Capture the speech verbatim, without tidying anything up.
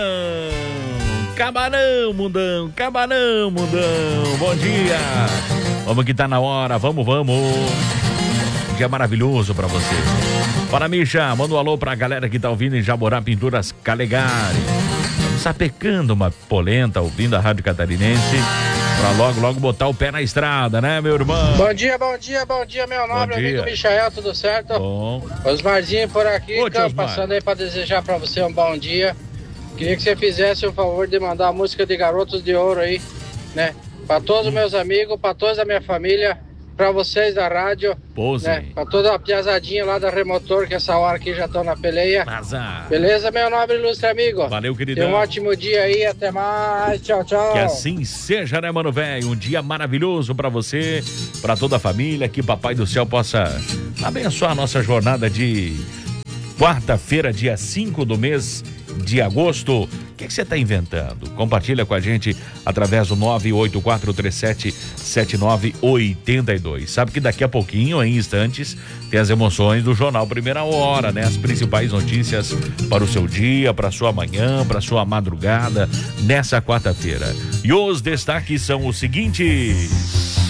Camarão, mundão, camarão, mundão, bom dia. Vamos que tá na hora, vamos, vamos. Um dia maravilhoso pra você. Para Misha, manda um alô pra galera que tá ouvindo em Jaborá Pinturas Calegari. Estamos sapecando uma polenta, ouvindo a Rádio Catarinense, pra logo, logo botar o pé na estrada, né, meu irmão? Bom dia, bom dia, bom dia, meu nobre amigo Michael, tudo certo? Bom. Osmarzinho por aqui, Ô, então, Osmar. passando aí pra desejar pra você um bom dia. Queria que você fizesse o favor de mandar a música de Garotos de Ouro aí, né? Pra todos os meus amigos, pra toda a minha família, pra vocês da rádio, Pose. né? Pra toda a piazadinha lá da Remotor, que essa hora aqui já estão na peleia. Azar. Beleza, meu nobre ilustre amigo? Valeu, queridão. Tenha um ótimo dia aí, até mais, tchau, tchau. Que assim seja, né, mano, velho? Um dia maravilhoso pra você, pra toda a família, que Papai do Céu possa abençoar a nossa jornada de quarta-feira, dia cinco do mês de agosto. O que você está inventando? Compartilha com a gente através do nove oito quatro três sete sete nove oito dois. Sabe que daqui a pouquinho, em instantes, tem as emoções do Jornal Primeira Hora, né? As principais notícias para o seu dia, para a sua manhã, para a sua madrugada, nessa quarta-feira. E os destaques são os seguintes.